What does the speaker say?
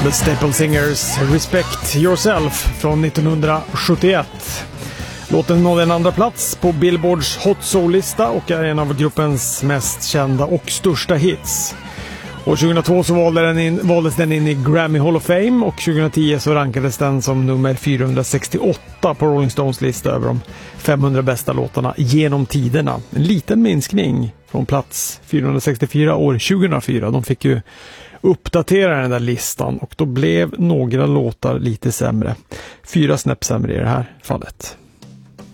The Staple Singers Respect Yourself från 1971. Låten nådde en andra plats på Billboards Hot Soul-lista och är en av gruppens mest kända och största hits. År 2002 så valdes den in i Grammy Hall of Fame och 2010 så rankades den som nummer 468 på Rolling Stones lista över de 500 bästa låtarna genom tiderna. En liten minskning från plats 464 år 2004. De fick ju uppdatera den där listan och då blev några låtar lite sämre. 4 snäpp sämre i det här fallet.